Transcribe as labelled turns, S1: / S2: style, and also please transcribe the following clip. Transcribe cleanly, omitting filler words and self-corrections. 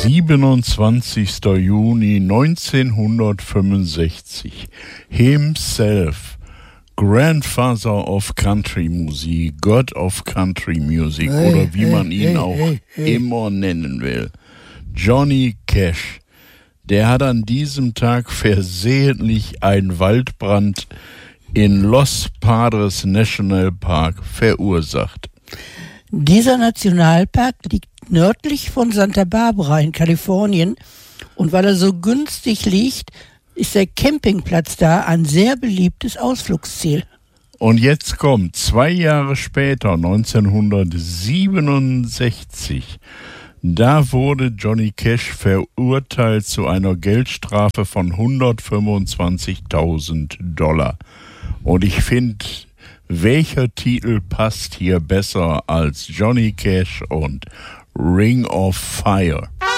S1: 27. Juni 1965. Himself, Grandfather of Country Music, God of Country Music oder wie man ihn auch immer nennen will. Johnny Cash. Der hat an diesem Tag versehentlich einen Waldbrand in Los Padres National Park verursacht.
S2: Dieser Nationalpark liegt nördlich von Santa Barbara in Kalifornien und weil er so günstig liegt, ist der Campingplatz da ein sehr beliebtes Ausflugsziel.
S1: Und jetzt kommt 2 Jahre später, 1967, da wurde Johnny Cash verurteilt zu einer Geldstrafe von $125.000. Und ich finde, welcher Titel passt hier besser als Johnny Cash und Ring of Fire?